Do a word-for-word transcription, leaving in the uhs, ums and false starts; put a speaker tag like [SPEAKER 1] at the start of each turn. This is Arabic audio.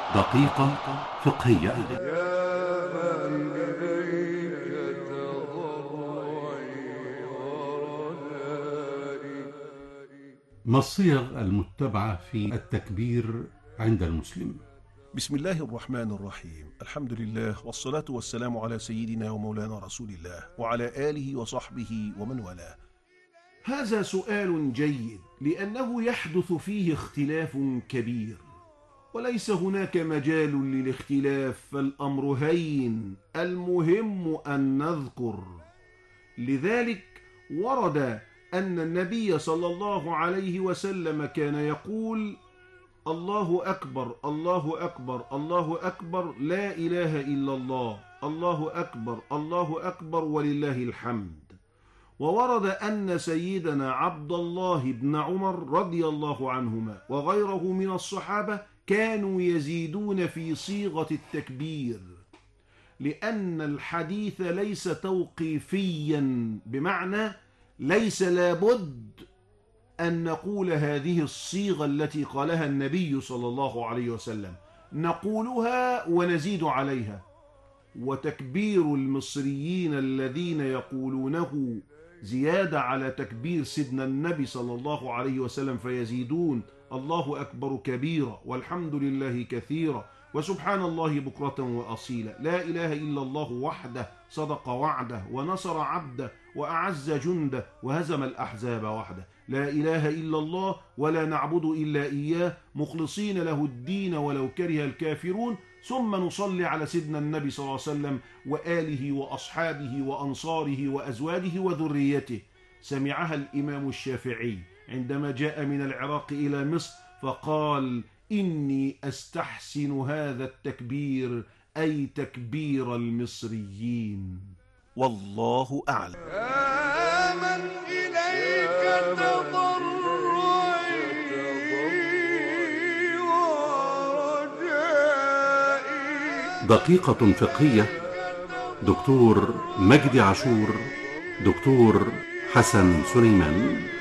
[SPEAKER 1] دقيقة فقهية. ما الصيغ المتبعة في التكبير عند المسلم؟
[SPEAKER 2] بسم الله الرحمن الرحيم. الحمد لله والصلاة والسلام على سيدنا ومولانا رسول الله وعلى آله وصحبه ومن والاه. هذا سؤال جيد لأنه يحدث فيه اختلاف كبير، وليس هناك مجال للاختلاف، فالأمر هين، المهم أن نذكر. لذلك ورد أن النبي صلى الله عليه وسلم كان يقول: الله أكبر الله أكبر الله أكبر لا إله إلا الله، الله أكبر الله أكبر ولله الحمد. وورد أن سيدنا عبد الله بن عمر رضي الله عنهما وغيره من الصحابة كانوا يزيدون في صيغة التكبير، لأن الحديث ليس توقيفيا، بمعنى ليس لابد أن نقول هذه الصيغة التي قالها النبي صلى الله عليه وسلم، نقولها ونزيد عليها. وتكبير المصريين الذين يقولونه زيادة على تكبير سيدنا النبي صلى الله عليه وسلم فيزيدون: الله أكبر كبيرا والحمد لله كثيرا وسبحان الله بكرة وأصيلا، لا إله إلا الله وحده صدق وعده ونصر عبده وأعز جنده وهزم الأحزاب وحده، لا إله إلا الله ولا نعبد إلا إياه مخلصين له الدين ولو كره الكافرون. ثم نصلي على سيدنا النبي صلى الله عليه وسلم وآله وأصحابه وأنصاره وأزواجه وذريته. سمعها الإمام الشافعي عندما جاء من العراق إلى مصر فقال: إني أستحسن هذا التكبير، أي تكبير المصريين. والله أعلم.
[SPEAKER 3] يا من إليك تضرعي ورجائي.
[SPEAKER 1] دقيقة فقهية. دكتور مجدي عاشور، دكتور حسن سليمان.